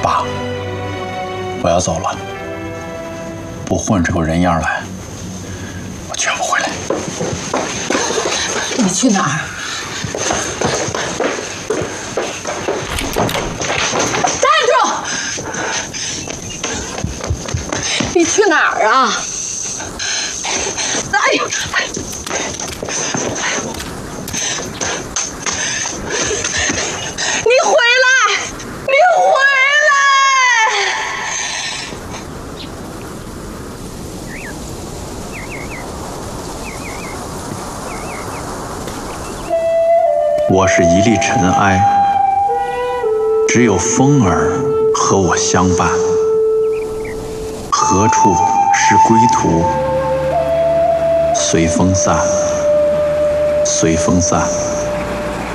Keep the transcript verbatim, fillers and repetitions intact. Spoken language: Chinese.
爸，我要走了，不混出个人样来，我绝不回来。 你去哪儿？站住！你去哪儿啊？哎呦！你回来！你回来！ 我是一粒尘埃，只有风儿和我相伴。何处是归途？随风散，随风散。